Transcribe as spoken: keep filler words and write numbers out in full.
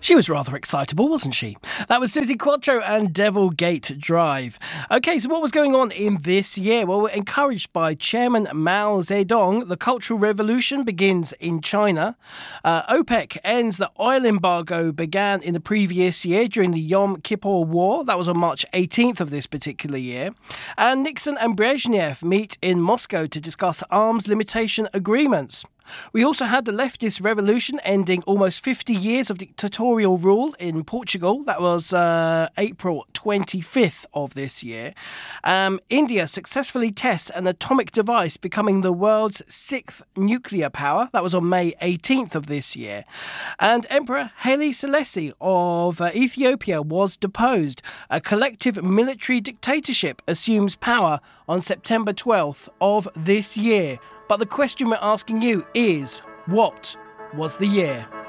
She was rather excitable, wasn't she? That was Suzi Quatro and Devil Gate Drive. Okay, so what was going on in this year? Well, we're encouraged by Chairman Mao Zedong. The Cultural Revolution begins in China. Uh, OPEC ends the oil embargo began in the previous year during the Yom Kippur War. That was on March eighteenth of this particular year. And Nixon and Brezhnev meet in Moscow to discuss arms limitation agreements. We also had the leftist revolution ending almost fifty years of dictatorial rule in Portugal. That was uh, April twenty-fifth of this year. Um, India successfully tests an atomic device becoming the world's sixth nuclear power. That was on May eighteenth of this year. And Emperor Haile Selassie of uh, Ethiopia was deposed. A collective military dictatorship assumes power on September twelfth of this year. But the question we're asking you is, what was the year?